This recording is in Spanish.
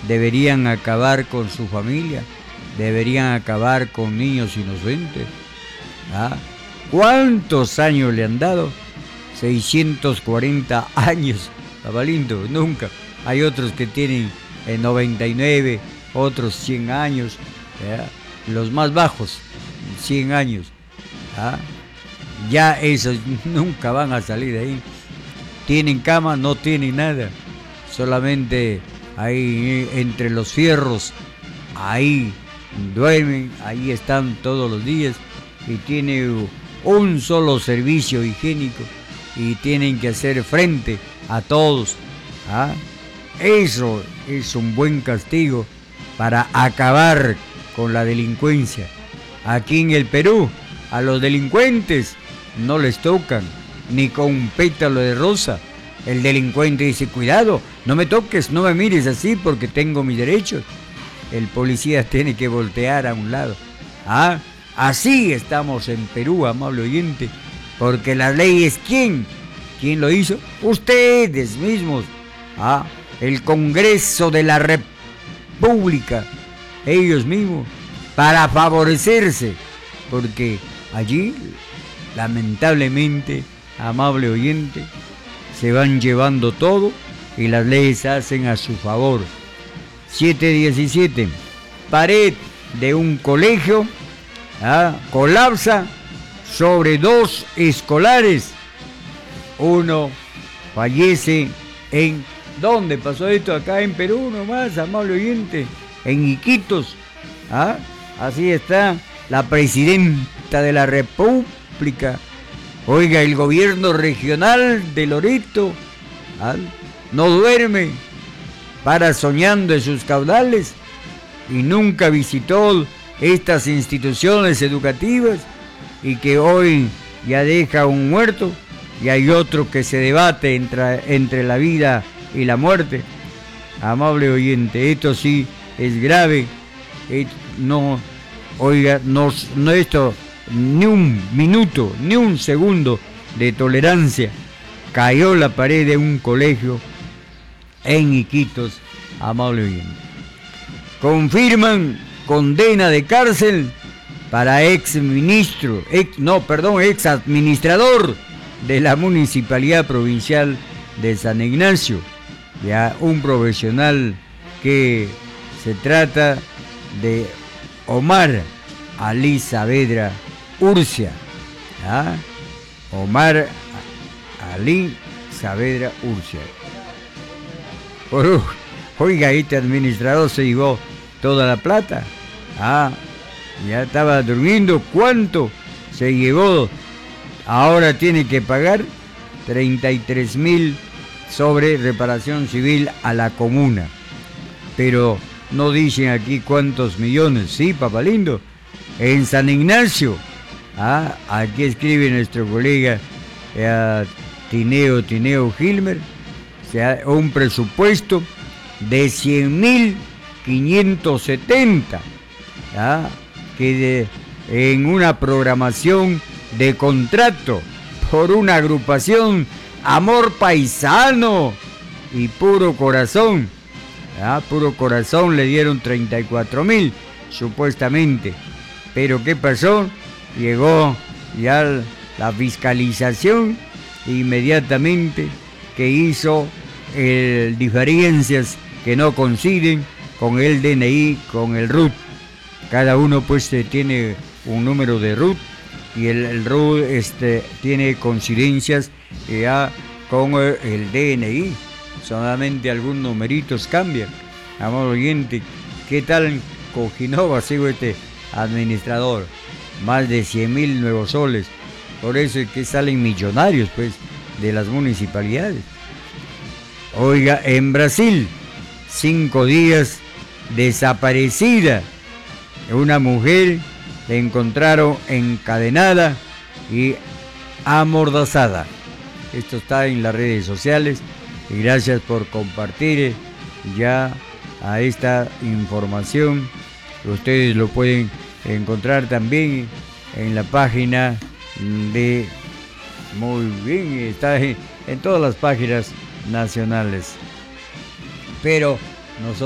deberían acabar con su familia, deberían acabar con niños inocentes. ¿Ah? ¿Cuántos años le han dado? 640 años, Papalindo, nunca. Hay otros que tienen 99, otros 100 años, ¿verdad? Los más bajos, 100 años. ¿Ah? Ya esos nunca van a salir de ahí. Tienen cama, no tienen nada, solamente ahí entre los fierros, ahí duermen, ahí están todos los días y tienen un solo servicio higiénico y tienen que hacer frente a todos. ¿Ah? Eso es un buen castigo para acabar con la delincuencia. Aquí en el Perú, a los delincuentes no les tocan ni con un pétalo de rosa. El delincuente dice, cuidado, no me toques, no me mires así porque tengo mis derechos. El policía tiene que voltear a un lado. ¿Ah? Así estamos en Perú, amable oyente, porque la ley es ¿quién? ¿Quién lo hizo? Ustedes mismos. ¿Ah? El Congreso de la República, ellos mismos, para favorecerse, porque allí, lamentablemente, amable oyente, se van llevando todo y las leyes se hacen a su favor. 7:17. Pared de un colegio colapsa sobre 2 escolares. Uno fallece en... ¿Dónde pasó esto? Acá en Perú nomás, amable oyente. En Iquitos. ¿Ah? Así está la presidenta de la República. Oiga, el gobierno regional de Loreto no duerme, para soñando en sus caudales y nunca visitó estas instituciones educativas y que hoy ya deja un muerto y hay otro que se debate entre la vida y la muerte. Amable oyente, esto sí es grave. No, oiga, no esto, ni un minuto, ni un segundo de tolerancia. Cayó la pared de un colegio en Iquitos, amable oyente. Confirman condena de cárcel para ex administrador de la Municipalidad Provincial de San Ignacio. Ya un profesional que se trata de Omar Ali Saavedra Urcia. ¿Ah? Omar Ali Saavedra Urcia. Oiga, este administrador se llevó toda la plata. Ya estaba durmiendo. ¿Cuánto se llevó? Ahora tiene que pagar 33.000 sobre reparación civil a la comuna. Pero no dicen aquí cuántos millones. Sí, Papalindo. En San Ignacio. Aquí escribe nuestro colega Tineo Gilmer. O sea, un presupuesto de 100.570, que en una programación de contrato por una agrupación Amor Paisano y Puro Corazón. Puro Corazón le dieron 34.000 supuestamente. Pero ¿qué pasó? Llegó ya la fiscalización inmediatamente, que hizo diferencias que no coinciden con el DNI, con el RUT. Cada uno pues tiene un número de RUT y el RUT tiene coincidencias ya con el DNI. Solamente algunos numeritos cambian. Amor oyente, ¿qué tal Cojinova sigo este administrador? Más de 100.000 nuevos soles. Por eso es que salen millonarios pues de las municipalidades. Oiga, en Brasil, 5 días desaparecida. Una mujer la encontraron encadenada y amordazada. Esto está en las redes sociales y gracias por compartir ya a esta información. Ustedes lo pueden encontrar también en la página de... Muy bien, está en todas las páginas nacionales. Pero nosotros